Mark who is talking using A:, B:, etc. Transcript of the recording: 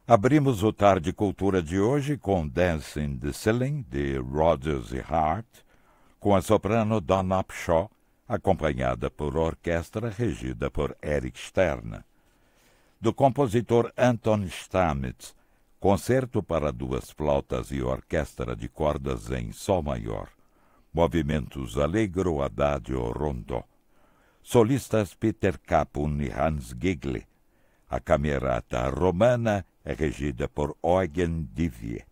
A: Abrimos o Tarde Cultura de hoje com Dance in the Ceiling, de Rodgers e Hart, com a soprano Donna Upshaw, acompanhada por orquestra regida por Eric Stern. Do compositor Anton Stamitz, Concerto para duas flautas e orquestra de cordas em Sol maior, movimentos Allegro, Adagio, Rondó. Solistas Peter Capun e Hans Gigli. A Camerata Romana é regida por Eugen Divier.